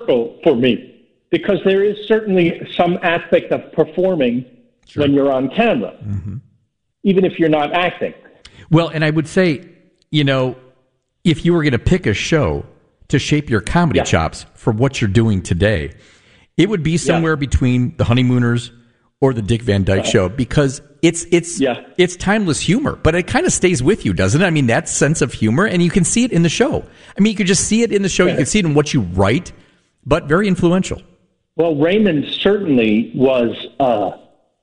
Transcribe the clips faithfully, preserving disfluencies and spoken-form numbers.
hurdle for me because there is certainly some aspect of performing sure. when you're on camera, mm-hmm. even if you're not acting. Well, and I would say, you know, if you were going to pick a show to shape your comedy yeah. chops for what you're doing today, it would be somewhere yeah. between The Honeymooners or The Dick Van Dyke right. Show, because it's it's yeah. it's timeless humor, but it kind of stays with you, doesn't it? I mean, that sense of humor, and you can see it in the show. I mean, you could just see it in the show. Right. You can see it in what you write, but very influential. Well, Raymond certainly was uh,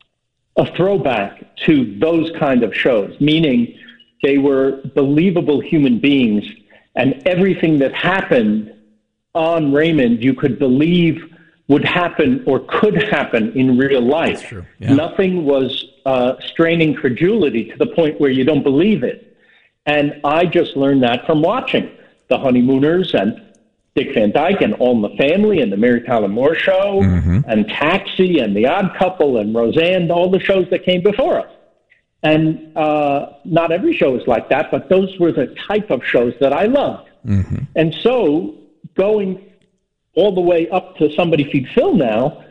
a throwback to those kind of shows, meaning they were believable human beings, and everything that happened on Raymond you could believe would happen or could happen in real life. That's true. Yeah. Nothing was uh, straining credulity to the point where you don't believe it. And I just learned that from watching The Honeymooners and Dick Van Dyke and All in the Family and The Mary Tyler Moore Show mm-hmm. and Taxi and The Odd Couple and Roseanne, all the shows that came before us. And uh, not every show is like that, but those were the type of shows that I loved. Mm-hmm. And so going all the way up to Somebody Feed Phil now,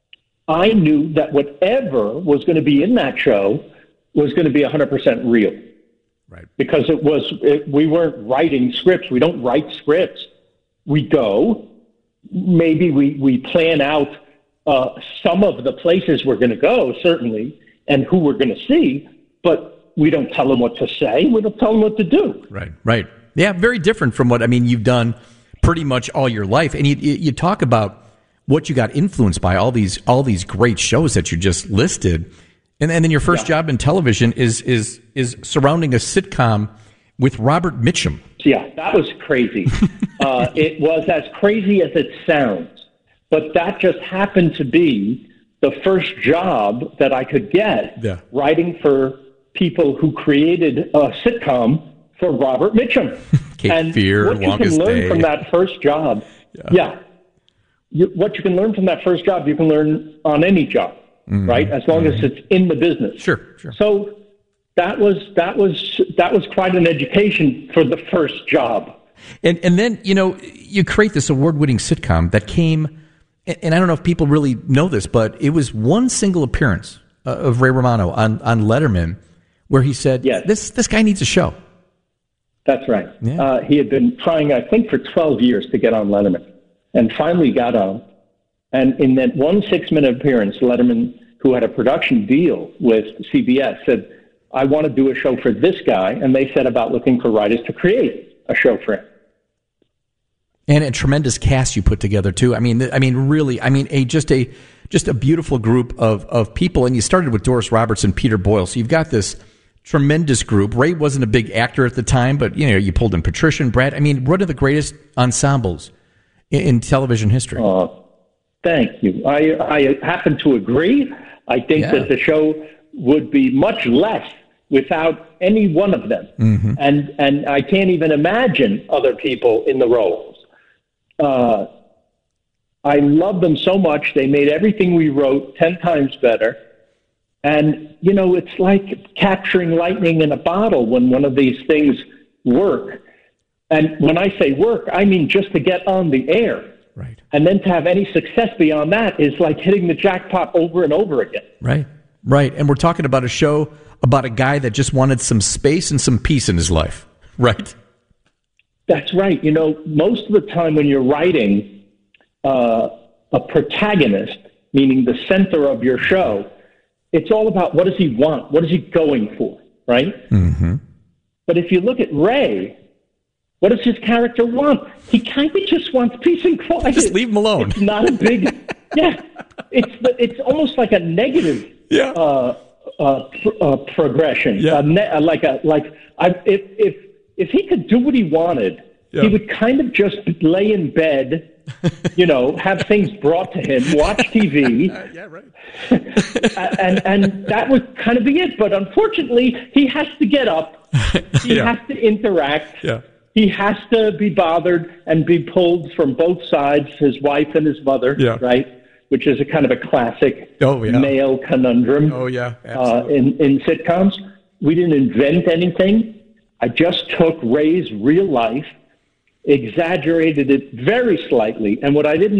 I knew that whatever was going to be in that show was going to be one hundred percent real. Right. Because it was, it, we weren't writing scripts. We don't write scripts. We go, maybe we, we plan out uh, some of the places we're going to go, certainly, and who we're going to see, but we don't tell them what to say. We don't tell them what to do. Right, right. Yeah, very different from what, I mean, you've done pretty much all your life. And you, you talk about what you got influenced by, all these all these great shows that you just listed. And, and then your first yeah. job in television is is is surrounding a sitcom with Robert Mitchum. Yeah, that was crazy. uh, it was as crazy as it sounds. But that just happened to be the first job that I could get yeah. writing for people who created a sitcom for Robert Mitchum. Cape and Fear, what you Longest can learn Day. from that first job, yeah, yeah you, what you can learn from that first job, you can learn on any job, mm-hmm. right? As long mm-hmm. as it's in the business. Sure, sure. So that was that was that was quite an education for the first job. And and then you know you create this award-winning sitcom that came, and I don't know if people really know this, but it was one single appearance uh, of Ray Romano on on Letterman, where he said, yes. "This this guy needs a show." That's right. Yeah. Uh, he had been trying, I think, for twelve years to get on Letterman, and finally got on. And in that one six-minute appearance, Letterman, who had a production deal with C B S, said, I want to do a show for this guy. And they set about looking for writers to create a show for him. And a tremendous cast you put together, too. I mean, I mean, really, I mean, a just a just a beautiful group of, of people. And you started with Doris Roberts and Peter Boyle. So you've got this tremendous group. Ray wasn't a big actor at the time, but you know, you pulled in Patricia and Brad. I mean, one of the greatest ensembles in, in television history. Uh, thank you. I, I happen to agree. I think yeah. that the show would be much less without any one of them. Mm-hmm. And and I can't even imagine other people in the roles. Uh, I love them so much. They made everything we wrote ten times better. And, you know, it's like capturing lightning in a bottle when one of these things work. And when I say work, I mean just to get on the air. Right. And then to have any success beyond that is like hitting the jackpot over and over again. Right, right. And we're talking about a show about a guy that just wanted some space and some peace in his life, right? That's right. You know, most of the time when you're writing uh, a protagonist, meaning the center of your show, it's all about what does he want? What is he going for, right? Mm-hmm. But if you look at Ray, what does his character want? He kind of just wants peace and quiet. Just leave him alone. It's not a big, yeah. It's the, it's almost like a negative yeah. uh, uh, pr- uh, progression. Yeah. A ne- uh, like a like I, if if if he could do what he wanted, yeah. he would kind of just lay in bed. You know, have things brought to him, watch T V. Uh, yeah, right. and and that would kind of be it. But unfortunately, he has to get up. He yeah. has to interact. Yeah. He has to be bothered and be pulled from both sides, his wife and his mother, yeah. right? Which is a kind of a classic oh, yeah. male conundrum oh, yeah. uh, in, in sitcoms. We didn't invent anything. I just took Ray's real life, exaggerated it very slightly. And what I didn't